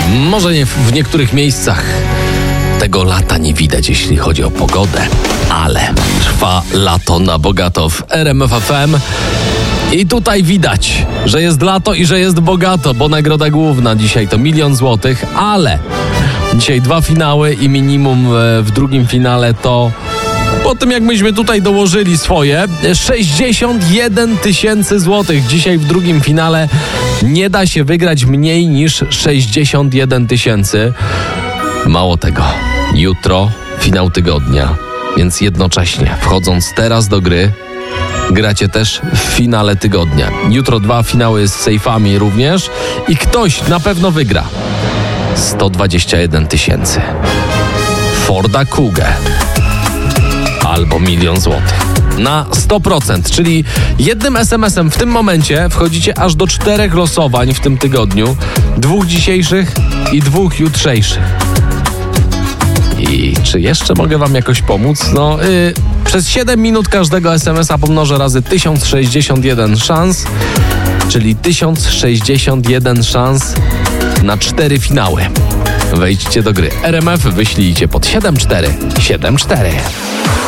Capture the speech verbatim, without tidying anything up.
Może nie w, w niektórych miejscach tego lata nie widać, jeśli chodzi o pogodę, ale trwa lato na bogato w R M F F M. I tutaj widać, że jest lato i że jest bogato, bo nagroda główna dzisiaj to milion złotych, ale dzisiaj dwa finały i minimum w drugim finale to, po tym jak myśmy tutaj dołożyli swoje, sześćdziesiąt jeden tysięcy złotych. Dzisiaj w drugim finale nie da się wygrać mniej niż sześćdziesiąt jeden tysięcy. Mało tego, jutro finał tygodnia, więc jednocześnie wchodząc teraz do gry, gracie też w finale tygodnia. Jutro dwa finały z sejfami również i ktoś na pewno wygra sto dwadzieścia jeden tysięcy. Forda Kugę albo milion złotych. Na sto procent, czyli jednym es em esem w tym momencie wchodzicie aż do czterech losowań w tym tygodniu. Dwóch dzisiejszych i dwóch jutrzejszych. I czy jeszcze mogę wam jakoś pomóc? No, yy, przez siedem minut każdego es em esa pomnożę razy tysiąc sześćdziesiąt jeden szans, czyli tysiąc sześćdziesiąt jeden szans na cztery finały. Wejdźcie do gry R M F, wyślijcie pod siedem cztery siedem cztery.